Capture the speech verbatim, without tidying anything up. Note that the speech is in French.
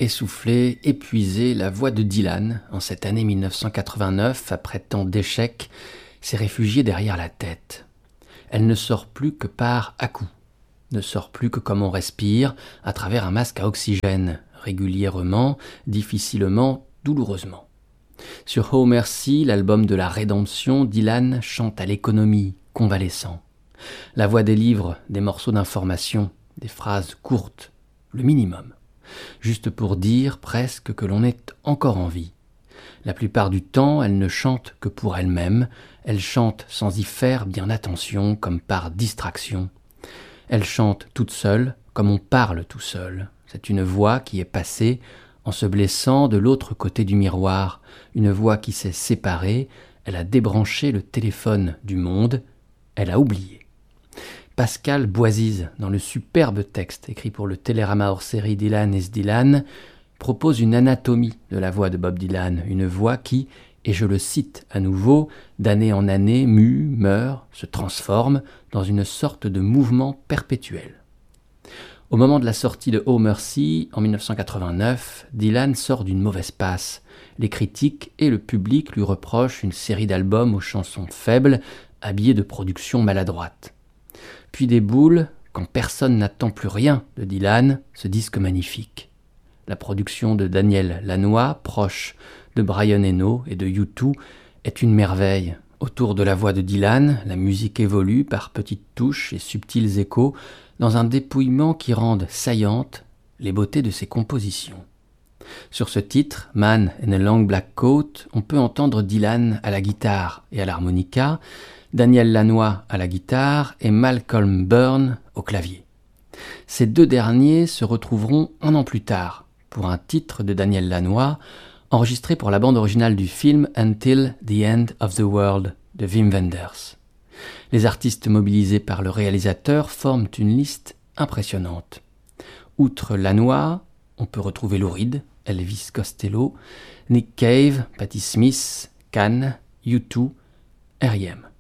essoufflée, épuisée, la voix de Dylan, en cette année mille neuf cent quatre-vingt-neuf, après tant d'échecs, s'est réfugiée derrière la tête. Elle ne sort plus que par à-coups, ne sort plus que comme on respire, à travers un masque à oxygène, régulièrement, difficilement, douloureusement. Sur Oh Mercy, l'album de la rédemption, Dylan chante à l'économie, convalescent. La voix délivre des morceaux d'information, des phrases courtes, le minimum, juste pour dire presque que l'on est encore en vie. La plupart du temps, elle ne chante que pour elle-même, elle chante sans y faire bien attention, comme par distraction. Elle chante toute seule, comme on parle tout seul. C'est une voix qui est passée en se blessant de l'autre côté du miroir, une voix qui s'est séparée, elle a débranché le téléphone du monde, elle a oublié. Pascal Boisise, dans le superbe texte écrit pour le Télérama hors-série Dylan is Dylan, propose une anatomie de la voix de Bob Dylan, une voix qui, et je le cite à nouveau, d'année en année mue, meurt, se transforme dans une sorte de mouvement perpétuel. Au moment de la sortie de Oh Mercy, en mille neuf cent quatre-vingt-neuf, Dylan sort d'une mauvaise passe. Les critiques et le public lui reprochent une série d'albums aux chansons faibles, habillés de productions maladroites. Puis déboule, quand personne n'attend plus rien de Dylan, ce disque magnifique. La production de Daniel Lanois, proche de Brian Eno et de U deux, est une merveille. Autour de la voix de Dylan, la musique évolue par petites touches et subtils échos dans un dépouillement qui rende saillantes les beautés de ses compositions. Sur ce titre, Man in a Long Black Coat, on peut entendre Dylan à la guitare et à l'harmonica, Daniel Lanois à la guitare et Malcolm Byrne au clavier. Ces deux derniers se retrouveront un an plus tard pour un titre de Daniel Lanois enregistré pour la bande originale du film Until the End of the World de Wim Wenders. Les artistes mobilisés par le réalisateur forment une liste impressionnante. Outre Lanois, on peut retrouver Lou Reed, Elvis Costello, Nick Cave, Patti Smith, Can, U deux, R E M.